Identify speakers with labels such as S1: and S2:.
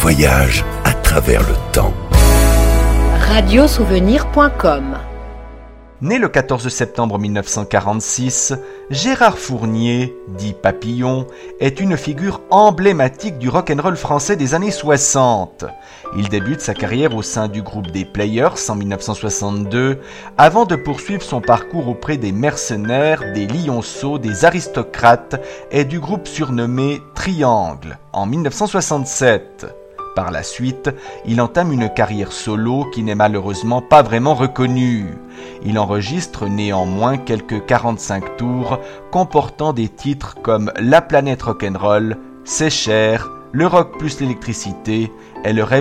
S1: voyage à travers le temps.
S2: Radiosouvenir.com.
S3: Né le 14 septembre 1946, Gérard Fournier, dit Papillon, est une figure emblématique du rock'n'roll français des années 60. Il débute sa carrière au sein du groupe des Players en 1962, avant de poursuivre son parcours auprès des Mercenaires, des Lionceaux, des Aristocrates et du groupe surnommé Triangle en 1967. Par la suite, il entame une carrière solo qui n'est malheureusement pas vraiment reconnue. Il enregistre néanmoins quelques 45 tours comportant des titres comme La planète rock'n'roll, C'est cher, Le rock plus l'électricité et Le rêve